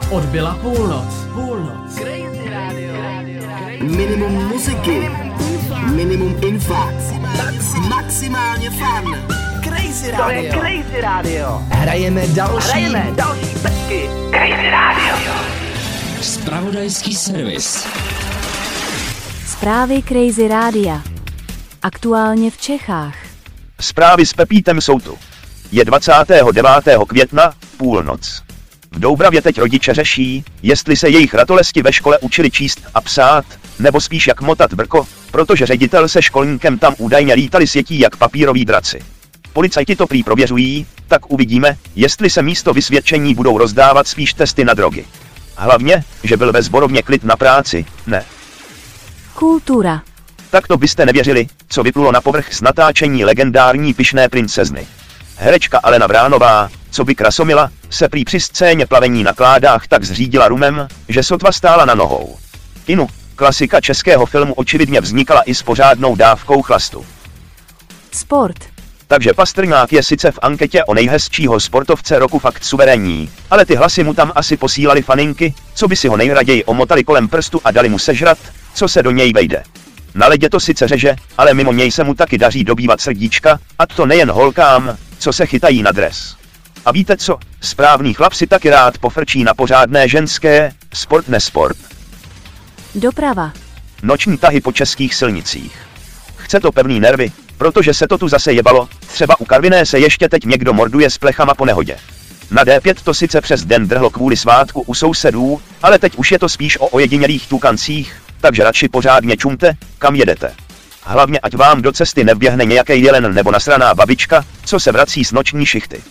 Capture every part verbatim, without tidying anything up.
Odbyla půlnoc. Půlnoc. Crazy Radio. Minimum muziky, minimum info, maximálně fun. Crazy Radio. To je Crazy Radio. Hrajeme další. Hrajeme další pecky. Crazy Radio. Zpravodajský servis. Zprávy Crazy Rádia. Aktuálně v Čechách. Zprávy s Pepítem jsou tu. Je dvacátého devátého května, půlnoc. V Doubravě teď rodiče řeší, jestli se jejich ratolesti ve škole učili číst a psát, nebo spíš jak motat brko, protože ředitel se školníkem tam údajně lítali sjetí jak papíroví draci. Policajti to prý prověřují, tak uvidíme, jestli se místo vysvědčení budou rozdávat spíš testy na drogy. Hlavně, že byl ve sborovně klid na práci, ne. Kultura. Tak to byste nevěřili, co vyplulo na povrch z natáčení legendární Pyšné princezny. Herečka Alena Vránová, co by krasomila, se prý při scéně plavení na kládách tak zřídila rumem, že sotva stála na nohou. Inu, klasika českého filmu očividně vznikala i s pořádnou dávkou chlastu. Sport. Takže Pastrňák je sice v anketě o nejhezčího sportovce roku fakt suverénní, ale ty hlasy mu tam asi posílali faninky, co by si ho nejraději omotali kolem prstu a dali mu sežrat, co se do něj vejde. Na ledě to sice řeže, ale mimo něj se mu taky daří dobývat srdíčka, a to nejen holkám, co se chytají na dres. A víte co, správný chlap si taky rád pofrčí na pořádné ženské, sport nesport. Doprava. Noční tahy po českých silnicích. Chce to pevný nervy, protože se to tu zase jebalo, třeba u Karviné se ještě teď někdo morduje s plechama po nehodě. Na D pět to sice přes den drhlo kvůli svátku u sousedů, ale teď už je to spíš o ojedinělých tukancích, takže radši pořádně čumte, kam jedete. Hlavně ať vám do cesty nevběhne nějaký jelen nebo nasraná babička, co se vrací z noční šichty.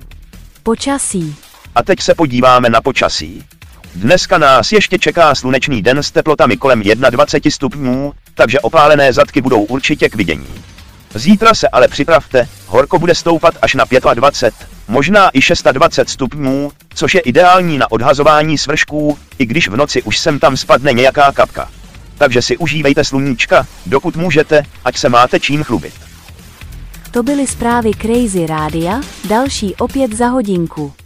Počasí. A teď se podíváme na počasí. Dneska nás ještě čeká slunečný den s teplotami kolem dvacet jedna stupňů, takže opálené zadky budou určitě k vidění. Zítra se ale připravte, horko bude stoupat až na dvacet pět, možná i dvacet šest stupňů, což je ideální na odhazování svršků, i když v noci už sem tam spadne nějaká kapka. Takže si užívejte sluníčka, dokud můžete, ať se máte čím chlubit. To byly zprávy Crazy Rádia, další opět za hodinku.